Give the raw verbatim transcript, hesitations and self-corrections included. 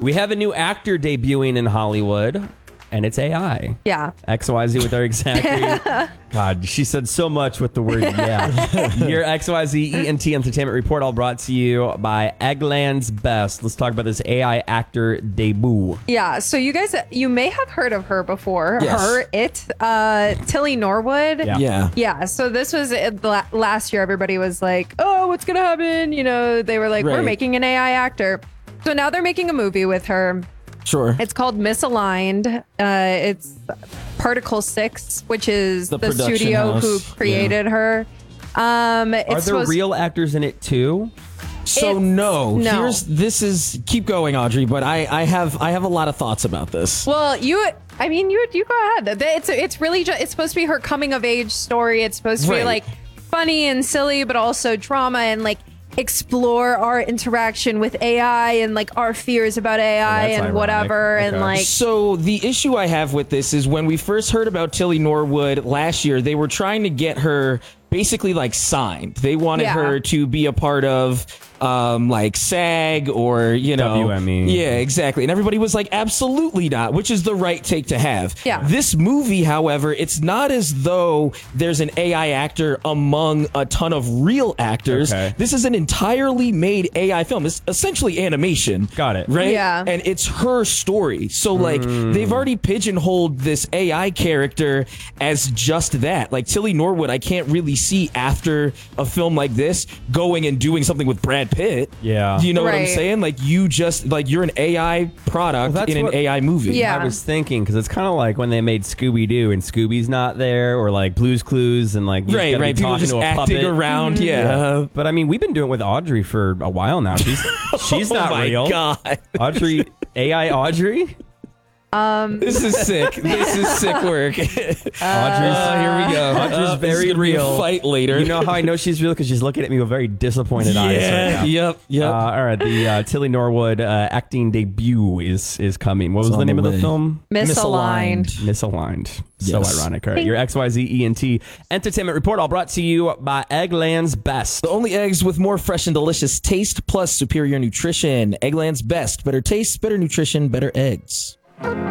We have a new actor debuting in Hollywood, and it's A I. Yeah. X Y Z with our exactly. God, she said so much with the word yeah. Your X Y Z E N T Entertainment Report, all brought to you by Eggland's Best. Let's talk about this A I actor debut. Yeah, so you guys, you may have heard of her before. Yes. Her, it, uh, Tilly Norwood. Yeah. Yeah. Yeah, so this was uh, la- last year. Everybody was like, oh, what's going to happen? You know, they were like, we're Right. making an A I actor. So now they're making a movie with her. Sure. It's called Misaligned. Uh, it's Particle Six, which is The the, production studio house. who created her. Um, it's Are there supposed- real actors in it too? So It's- no, no. here's this is keep going, Audrey. But I, I have I have a lot of thoughts about this. Well, you, I mean, you, you go ahead. It's it's really just, it's supposed to be her coming of age story. It's supposed to Right. be like funny and silly, but also drama and like explore our interaction with A I and like our fears about A I that's and ironic. whatever and Okay. like. So the issue I have with this is when we first heard about Tilly Norwood last year, they were trying to get her basically like signed. They wanted Yeah. her to be a part of um like SAG or you know W M E. Yeah, exactly. And everybody was like, absolutely not, which is the right take to have. Yeah. This movie, however, it's not as though there's an A I actor among a ton of real actors. Okay. This is an entirely made A I film. It's essentially animation. Got it. Right? Yeah. And it's her story. So, like, they've already pigeonholed this A I character as just that. Like, Tilly Norwood, I can't really see after a film like this going and doing something with Brad Pitt. Yeah. Do you know what I'm Right. saying? Like, you just, like, you're an A I product Well, that's in an what- A I movie. Yeah. I was thinking because it's kind of like when they made Scooby Doo and Scooby's not there, or like Blue's Clues and like you just Right, gotta be right. People talking just to a acting puppet. around. Yeah. But I mean, we've been doing it with Audrey for a while now. She's she's Oh not my real. God. Audrey, A I Audrey. This is sick. This is sick work. Audrey's Uh, here we go. Audrey's Uh, this is very gonna be a real. fight later. You know how I know she's real? Because she's looking at me with very disappointed eyes right Yeah. now. Yep. Yep. Uh, all right, the uh, Tilly Norwood uh, acting debut is is coming. What was It's the on name the of the way. film? Misaligned. Misaligned. So Yes. ironic. All right, your X Y Z E N T Entertainment Report, all brought to you by Eggland's Best. The only eggs with more fresh and delicious taste plus superior nutrition. Eggland's Best. Better taste, better nutrition, better eggs.